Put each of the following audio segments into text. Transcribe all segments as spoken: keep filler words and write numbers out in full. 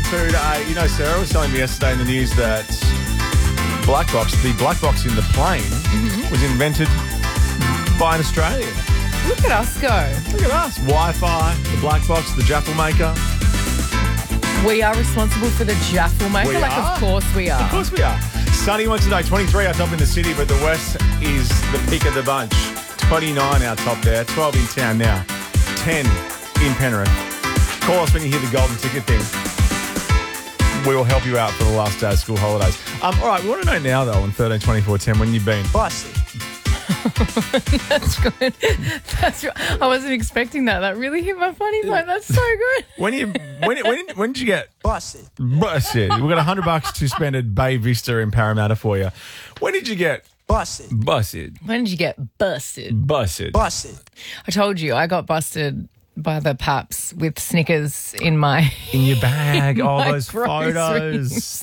food. Uh, you know, Sarah was telling me yesterday in the news that black box, the black box in the plane, mm-hmm. was invented by an Australian. Look at us go. Look at us. Wi-Fi, the black box, the Jaffle maker. We are responsible for the Jaffle maker. We like, are. of course we are. Of course we are. Sunny one today, twenty-three out top in the city, but the west is the pick of the bunch. twenty-nine out top there, twelve in town now, ten in Penrith. Call us when you hear the golden ticket thing. We will help you out for the last day of school holidays. Um, all right, we want to know now, though, on thirteen twenty-four ten, when you've been busted. That's good. That's right. I wasn't expecting that. That really hit my funny bone. That's so good. When you when when when did you get busted? Busted. We've got a hundred bucks to spend at Bay Vista in Parramatta for you. When did you get busted? Busted. When did you get busted? Busted. Busted. I told you I got busted by the paps with Snickers in my in your bag. in all my those photos.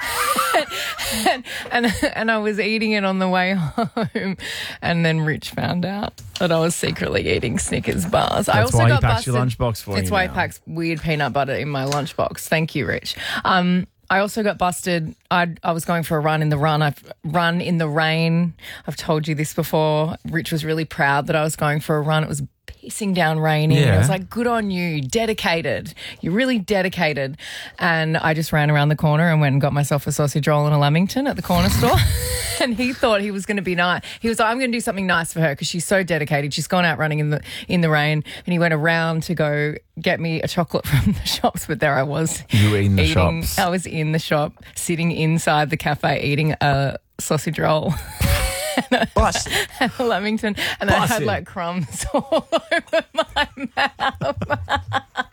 and, and and I was eating it on the way home, and then Rich found out that I was secretly eating Snickers bars. That's I also why got he packs busted. your lunchbox for you. That's why now. he packs weird peanut butter in my lunchbox. Thank you, Rich. Um, I also got busted. I I was going for a run in the run. I've run in the rain. I've told you this before. Rich was really proud that I was going for a run. It was pissing down raining. Yeah. I was like, good on you, dedicated. You're really dedicated. And I just ran around the corner and went and got myself a sausage roll and a Lamington at the corner store. And he thought he was going to be nice. He was like, I'm going to do something nice for her because she's so dedicated. She's gone out running in the in the rain. And he went around to go get me a chocolate from the shops. But there I was. You were in the eating, shops. I was in the shop, sitting inside the cafe eating a sausage roll. Busted. And a Lamington, and I had Busted. like crumbs all over my mouth.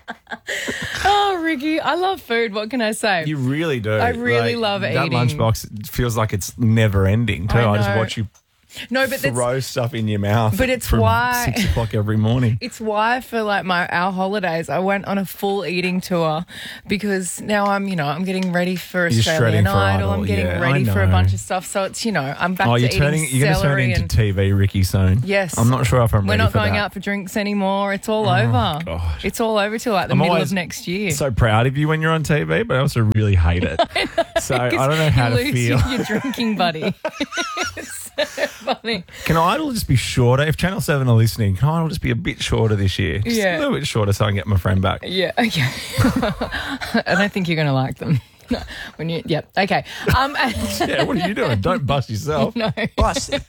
Oh, Ricky, I love food. What can I say? You really do. I really Like, love that eating. lunchbox feels like it's never ending too. I I, just know. watch you no, but that's, throw stuff in your mouth. But it's from why- six o'clock every morning. it's why for like my our holidays I went on a full eating tour because now I'm you know I'm getting ready for You're Australian shredding for Idol. Idol, I'm getting yeah, ready I for a know. bunch of stuff. So it's you know I'm back Oh, to you're eating turning. You're going to turn celery into and T V, Ricky, soon. yes. I'm not sure if I'm We're ready not for going that. out for drinks anymore. It's all over. gosh. It's all over till like the I'm middle always of next year. So proud of you when you're on T V, but I also really hate it. So I don't know how you to lose feel. your drinking buddy. It's so funny. Can Idol just be shorter? If Channel seven are listening, can Idol just be a bit shorter this year? Just Yeah. a little bit shorter so I can get my friend back. Yeah, okay. I don't think you're going to like them. No, when you, yep, okay. Um, Yeah, what are you doing? Don't bust yourself. no. Busted.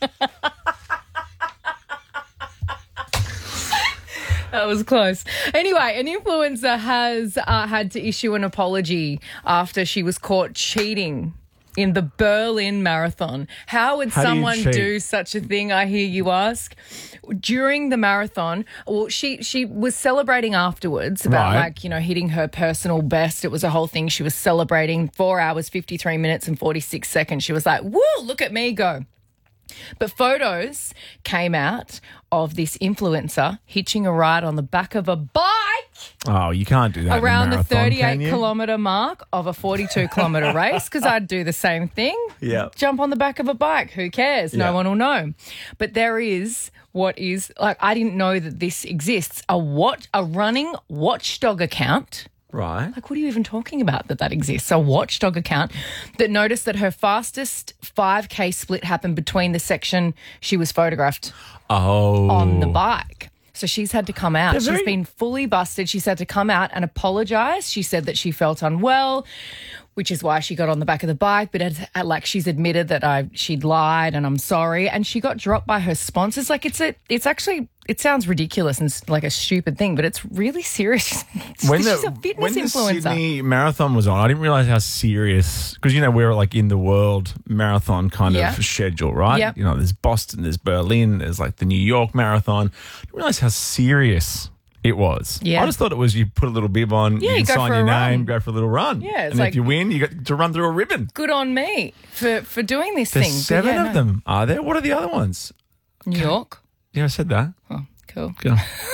That was close. Anyway, an influencer has uh, had to issue an apology after she was caught cheating in the Berlin Marathon. How would How do you someone cheat? do such a thing, I hear you ask? During the marathon, well, she she was celebrating afterwards about Right. like, you know, hitting her personal best. It was a whole thing. She was celebrating four hours, fifty-three minutes and forty-six seconds. She was like, woo, look at me go. But photos came out of this influencer hitching a ride on the back of a bike Oh, you can't do that. in a around the marathon, can thirty-eight you? kilometre mark of a forty-two kilometre race because I'd do the same thing. Yeah. Jump on the back of a bike. Who cares? Yeah. No one will know. But there is what is, like, I didn't know that this exists. A what? A running watchdog account. Right. Like, what are you even talking about that that exists? A watchdog account that noticed that her fastest five K split happened between the section she was photographed Oh. on the bike. So she's had to come out. They're She's very- been fully busted. She's had to come out and apologise. She said that she felt unwell, which is why she got on the back of the bike. But at, at, like she's admitted that I she'd lied and I'm sorry. And she got dropped by her sponsors. Like it's a, it's actually, it sounds ridiculous and s- like a stupid thing, but it's really serious. When she's the, a fitness when the influencer. Sydney Marathon was on, I didn't realise how serious, because, you know, we're like in the world marathon kind Yeah. of schedule, right? Yep. You know, there's Boston, there's Berlin, there's like the New York Marathon. I didn't realise how serious it was. Yeah. I just thought it was you put a little bib on, Yeah, you you can go sign for your a name, run. go for a little run. Yeah, it's and like- if you win, you got to run through a ribbon. Good on me for, for doing this There's thing. But seven yeah, of no. them, are there? What are the other ones? New York. Yeah, I said that. Oh, cool. Go.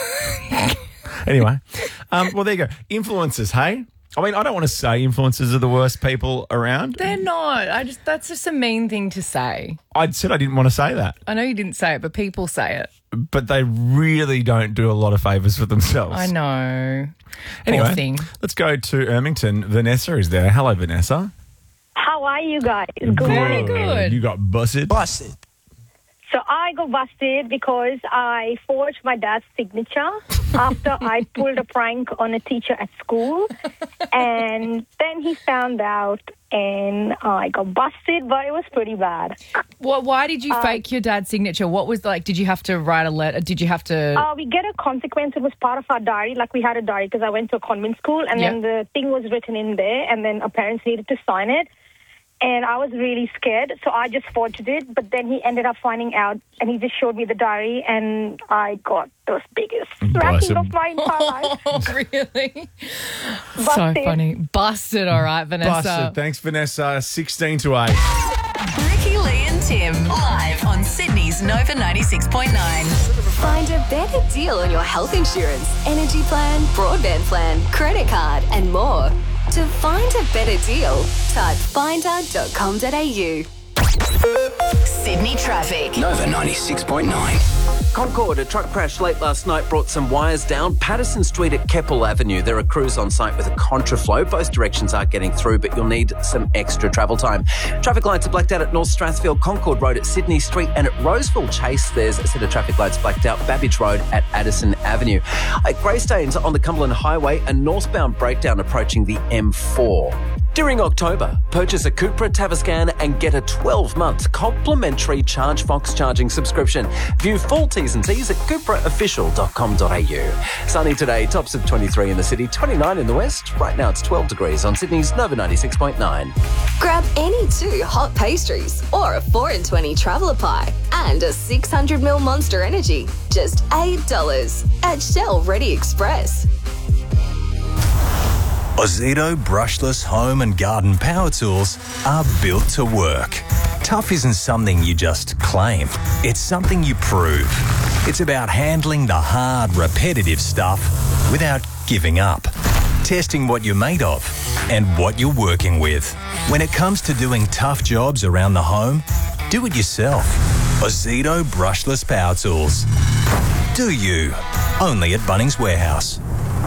Anyway, um, well, there you go. Influencers, hey? I mean, I don't want to say influencers are the worst people around. They're not. I just that's just a mean thing to say. I said I didn't want to say that. I know you didn't say it, but people say it. but they really don't do a lot of favours for themselves. I know. Anyway, Poor thing. let's go to Ermington. Vanessa is there. Hello, Vanessa. How are you guys? Good Very morning. good. You got busted. Busted. So I got busted because I forged my dad's signature after I pulled a prank on a teacher at school. And then he found out and I got busted, but it was pretty bad. What, why did you fake your dad's signature? What was like, did you have to write a letter? Did you have to... Uh, we get a consequence. It was part of our diary. Like we had a diary because I went to a convent school and Yeah. then the thing was written in there and then our parents needed to sign it. And I was really scared, so I just forged it. But then he ended up finding out, and he just showed me the diary, and I got the biggest racking of my entire life. Oh, really? So Busted. funny. Busted, all right, Vanessa. Busted. Thanks, Vanessa. sixteen to eight. Ricky, Lee and Tim live on Sydney's Nova ninety-six point nine. Find a better deal on your health insurance, energy plan, broadband plan, credit card, and more. To find a better deal, type finder dot com dot a u. Sydney traffic. Nova ninety-six point nine. Concord, a truck crash late last night brought some wires down. Patterson Street at Keppel Avenue. There are crews on site with a contraflow. Both directions are getting through, but you'll need some extra travel time. Traffic lights are blacked out at North Strathfield, Concord Road at Sydney Street, and at Roseville Chase, there's a set of traffic lights blacked out. Babbage Road at Addison Avenue. At Greystanes on the Cumberland Highway, a northbound breakdown approaching the M four. During October, purchase a Cupra Tavascan and get a twelve-month complimentary ChargeFox charging subscription. View full T's and C's at cupra official dot com dot a u. Sunny today, tops of twenty-three in the city, twenty-nine in the west. Right now it's twelve degrees on Sydney's Nova ninety-six point nine. Grab any two hot pastries or a four in twenty traveller pie and a six hundred milliliter Monster Energy. Just eight dollars at Shell Ready Express. Ozito brushless home and garden power tools are built to work. Tough isn't something you just claim. It's something you prove. It's about handling the hard, repetitive stuff without giving up. Testing what you're made of and what you're working with. When it comes to doing tough jobs around the home, do it yourself. Ozito brushless power tools. Do you? Only at Bunnings Warehouse.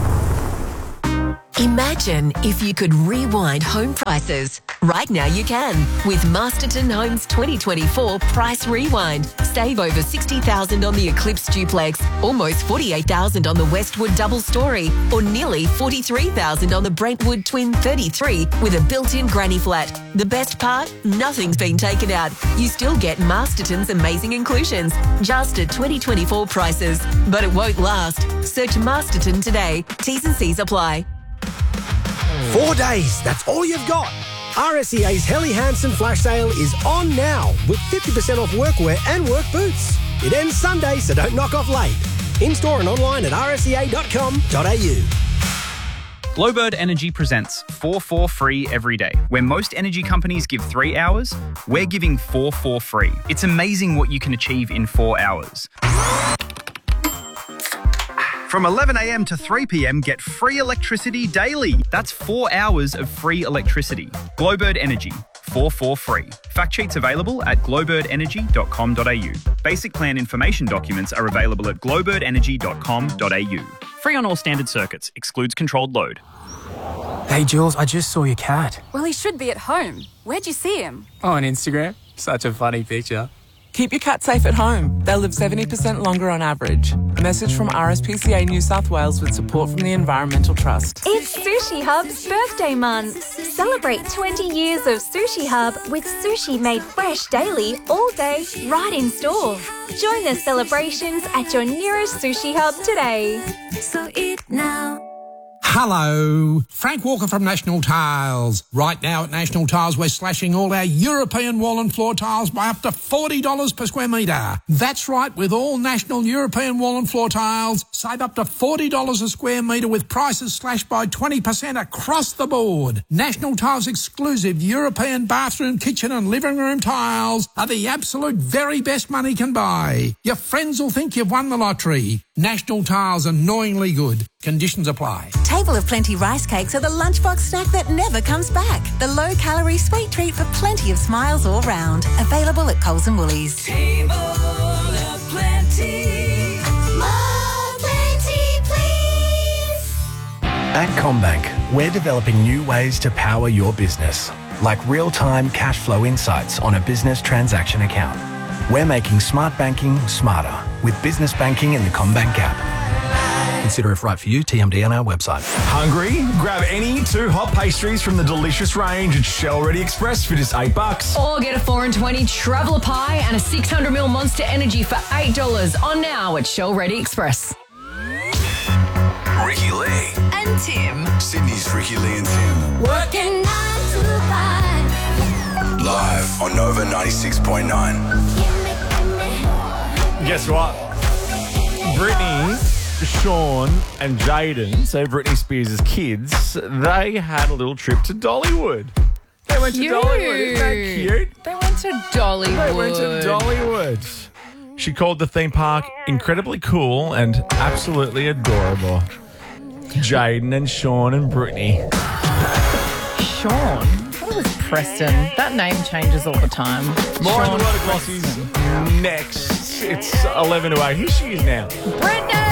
Imagine if you could rewind home prices. Right now you can with Masterton Homes twenty twenty-four Price Rewind. Save over sixty thousand dollars on the Eclipse Duplex, almost forty-eight thousand dollars on the Westwood Double Story, or nearly forty-three thousand dollars on the Brentwood Twin thirty-three with a built-in granny flat. The best part? Nothing's been taken out. You still get Masterton's amazing inclusions, just at twenty twenty-four prices. But it won't last. Search Masterton today. T's and C's apply. Four days, that's all you've got. R S E A's Helly Hansen flash sale is on now with fifty percent off workwear and work boots. It ends Sunday, so don't knock off late. In-store and online at r s e a dot com dot a u. Glowbird Energy presents four four free every day. Where most energy companies give three hours, we're giving four four free. It's amazing what you can achieve in four hours. From eleven a m to three p m, get free electricity daily. That's four hours of free electricity. Glowbird Energy, four four free. Fact sheets available at glowbird energy dot com dot a u. Basic plan information documents are available at glowbird energy dot com dot a u. Free on all standard circuits, excludes controlled load. Hey Jules, I just saw your cat. Well, he should be at home. Where'd you see him? Oh, on Instagram. Such a funny picture. Keep your cat safe at home. They'll live seventy percent longer on average. A message from R S P C A New South Wales with support from the Environmental Trust. It's Sushi Hub's birthday month. Celebrate twenty years of Sushi Hub with sushi made fresh daily, all day, right in store. Join the celebrations at your nearest Sushi Hub today. So eat now. Hello, Frank Walker from National Tiles. Right now at National Tiles, we're slashing all our European wall and floor tiles by up to forty dollars per square metre. That's right, with all National European wall and floor tiles, save up to forty dollars a square metre with prices slashed by twenty percent across the board. National Tiles exclusive European bathroom, kitchen and living room tiles are the absolute very best money can buy. Your friends will think you've won the lottery. National Tiles, annoyingly good. Conditions apply. Table of Plenty rice cakes are the lunchbox snack that never comes back. The low-calorie sweet treat for plenty of smiles all round. Available at Coles and Woolies. Table of Plenty. At CommBank, we're developing new ways to power your business, like real-time cash flow insights on a business transaction account. We're making smart banking smarter with business banking in the CommBank app. Consider if right for you, T M D on our website. Hungry? Grab any two hot pastries from the delicious range at Shell Ready Express for just eight bucks. Or get a four and twenty Traveller Pie and a six hundred mil Monster Energy for eight dollars on now at Shell Ready Express. Ricky Lee And Tim. Sydney's Ricky Lee and Tim. Working nine to five. Live on Nova ninety-six point nine. Guess what? Brittany, Sean and Jaden, so Britney Spears' kids, they had a little trip to Dollywood. They went Cute. to Dollywood. Isn't that cute? They went to Dollywood. They went to Dollywood. She called the theme park incredibly cool and absolutely adorable. Jaden and Sean and Brittany. Sean? I thought it was Preston. That name changes all the time. More on Sean the Glossies next. It's eleven to eight. Here she is now. Brittany!